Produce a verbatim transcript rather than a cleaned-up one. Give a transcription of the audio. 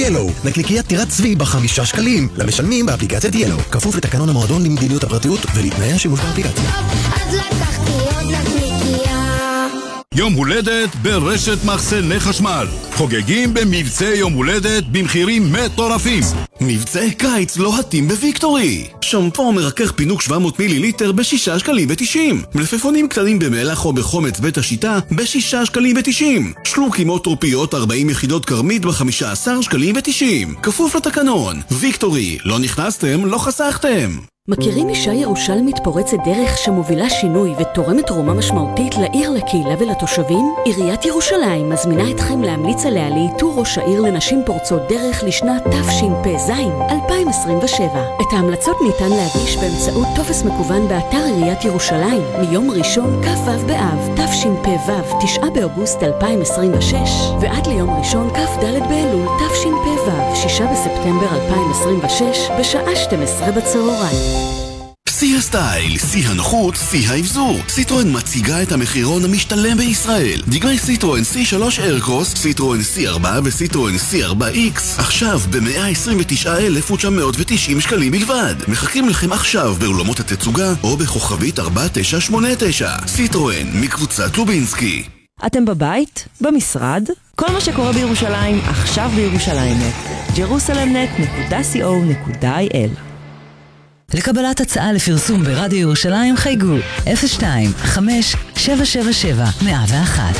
ילו. נקניקיית טירת צבי בחמישה שקלים. למשלמים באפליקציית ילו. כפוף לתקנון המועדון למדיניות הפרטיות ולתנאי השימוש באפליקציה. אז לקחתי עוד נקניקייה. יום הולדת ברשת מחסני חשמל. חוגגים במבצע יום הולדת במחירים מטורפים. מבצעי קיץ לוהטים בוויקטורי. שמפו מרכך פינוק שבע מאות מיליליטר בשישה שקלים ותשעים. מלפפונים קטנים במלח או בחומץ בית השיטה בשישה שקלים ותשעים. שלוקים או טרופיות ארבעים יחידות קרמית בחמישה עשר שקלים ותשעים. כפוף לתקנון. ויקטורי, לא נכנסתם, לא חסכתם. מכירים אישה ירושלמית פורצת דרך שמובילה שינוי ותורמת תרומה משמעותית לעיר, לקהילה ולתושבים? עיריית ירושלים מזמינה אתכם להמליץ עליה לאיתור ראש העיר לנשים פורצות דרך לשנת תשפ"ז אלפיים עשרים ושבע. את ההמלצות ניתן להגיש באמצעות טופס מקוון באתר עיריית ירושלים מיום ראשון כ"ו באב תשפ"ו תשעה באוגוסט אלפיים עשרים ושש ועד ליום ראשון כ"ד באלול תשפ"ו שישה בספטמבר אלפיים עשרים ושש בשעה שתים עשרה בצהריים. שיא הסטייל, שיא הנוחות, שיא האבזור. סיטרואן מציגה את המחירון המשתלם בישראל. דגמי סיטרואן סי שלוש איירקרוס, סיטרואן סי ארבע וסיטרואן סי ארבע איקס. עכשיו ב-מאה עשרים ותשעה אלף ותשע מאות ותשעים שקלים בלבד. מחכים לכם עכשיו באולמות התצוגה או בכוכבית ארבע תשע שמונה תשע. סיטרואן מקבוצת לובינסקי. אתם בבית? במשרד? כל מה שקורה בירושלים עכשיו בירושלים נט. ג'רוסלם נט נקודה סי או נקודה איי אל. לקבלת הצעה לפרסום ברדיו ירושלים חייגו אפס שתיים חמש שבע שבע שבע מאה ואחת.